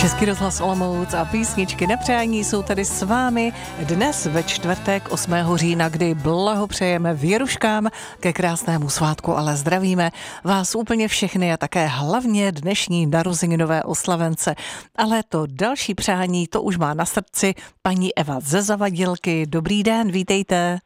Český rozhlas Olomouc a písničky na přání jsou tady s vámi dnes ve čtvrtek 8. října, kdy blahopřejeme věruškám ke krásnému svátku, ale zdravíme vás úplně všechny a také hlavně dnešní narozeninové oslavence. Ale to další přání, to už má na srdci paní Eva ze Zavadilky. Dobrý den, vítejte.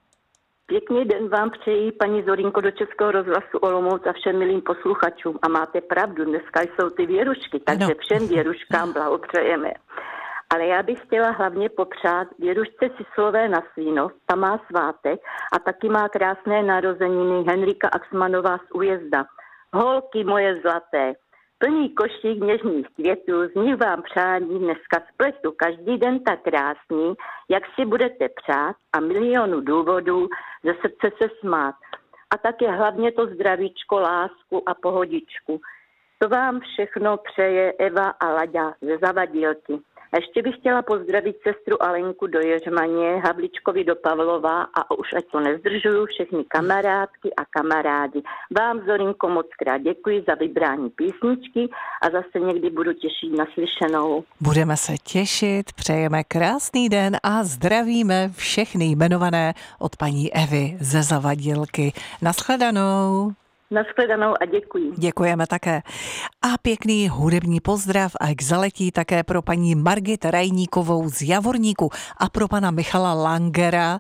Pěkný den vám přeji, paní Zorinko, do Českého rozhlasu Olomouc a všem milým posluchačům. A máte pravdu, dneska jsou ty věrušky, takže všem věruškám blahopřejeme. Ale já bych chtěla hlavně popřát věrušce Sislové na Svínov, ta má svátek a taky má krásné narozeniny Henrika Axmanová z Újezda. Holky moje zlaté, plný košík něžných květů, z nich vám přání dneska spletu každý den tak krásný, jak si budete přát a milionu důvodů ze srdce se smát. A také hlavně to zdravíčko, lásku a pohodičku. To vám všechno přeje Eva a Laďa ze Zavadilky. A ještě bych chtěla pozdravit sestru Alenku do Jeřmaně, Havličkovi do Pavlova a už ať to nezdržuju, všechny kamarádky a kamarádi. Vám, Zorinko, moc krát děkuji za vybrání písničky a zase někdy budu těšit naslyšenou. Budeme se těšit, přejeme krásný den a zdravíme všechny jmenované od paní Evy ze Zavadilky. Naschledanou. Naschledanou a děkuji. Děkujeme také. A pěkný hudební pozdrav a k zaletí také pro paní Margit Rajníkovou z Javorníku a pro pana Michala Langera.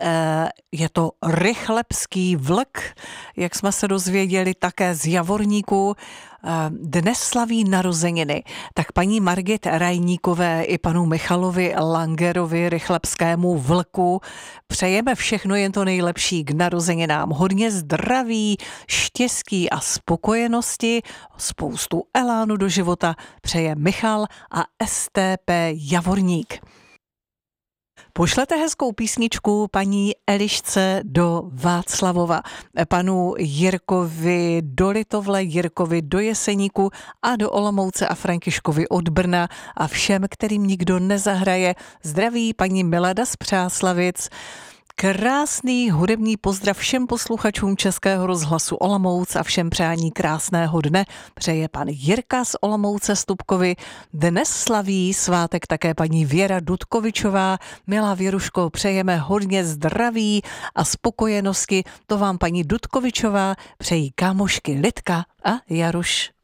Je to rychlebský vlk, jak jsme se dozvěděli, také z Javorníku. Dnes slaví narozeniny. Tak paní Margit Rajníkové i panu Michalovi Langerovi, rychlebskému vlku, přejeme všechno jen to nejlepší k narozeninám. Hodně zdraví, štěstí a spokojenosti, spoustu elánu do života přeje Michal a STP Javorník. Pošlete hezkou písničku paní Elišce do Václavova, panu Jirkovi do Litovle, Jirkovi do Jeseníku a do Olomouce a Františkovi od Brna a všem, kterým nikdo nezahraje. Zdraví paní Milada z Přáslavic. Krásný hudební pozdrav všem posluchačům Českého rozhlasu Olomouc a všem přání krásného dne přeje pan Jirka z Olomouce Stupkovi. Dnes slaví svátek také paní Věra Dudkovičová. Milá Věruško, přejeme hodně zdraví a spokojenosti. To vám paní Dudkovičová přejí kámošky Lidka a Jaruš.